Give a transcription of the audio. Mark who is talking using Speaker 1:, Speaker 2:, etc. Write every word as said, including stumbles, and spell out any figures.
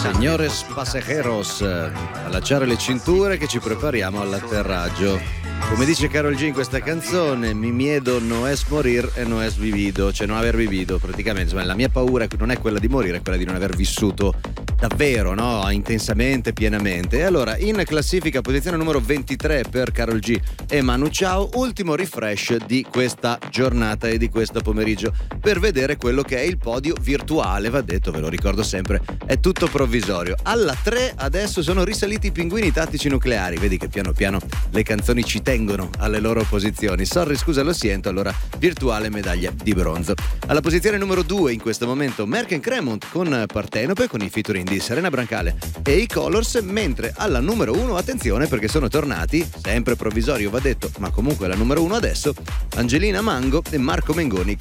Speaker 1: Señores pasajeros, allacciare le cinture che ci prepariamo all'atterraggio. Come dice Karol G in questa canzone, mi miedo no es morir e no es vivido, cioè non aver vivido praticamente. Insomma, la mia paura non è quella di morire, è quella di non aver vissuto davvero, no? Intensamente, pienamente. E allora, in classifica, posizione numero ventitré per Karol G e Manu Chao, ultimo refresh di questa giornata e di questo pomeriggio, per vedere quello che è il podio virtuale. Va detto, ve lo ricordo sempre, è tutto provvisorio. Alla tre adesso sono risaliti i Pinguini Tattici Nucleari. Vedi che piano piano le canzoni ci tengono alle loro posizioni. Sorry, scusa, lo siento. Allora, virtuale medaglia di bronzo. Alla posizione numero due in questo momento Merck Cremont con Partenope, con i featuring di Serena Brancale e i Colors, mentre alla numero uno, attenzione perché sono tornati, sempre provvisorio va detto, ma comunque la numero uno adesso, Angelina Mango e Marco Mengoni